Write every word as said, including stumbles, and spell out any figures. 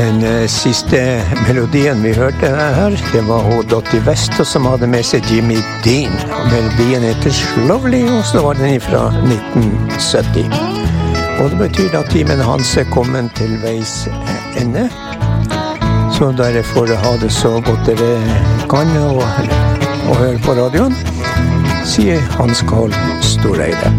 Den uh, siste melodien vi hørte her, det var hun Dottie West som hadde med seg Jimmy Dean. Og melodien heter Slowly, og så var den fra nitten sytti. Og det betyr at timen hans er kommet til veis ende. Så dere får ha det så godt dere kan og, og høre på radioen, sier Hans Karl Storeide.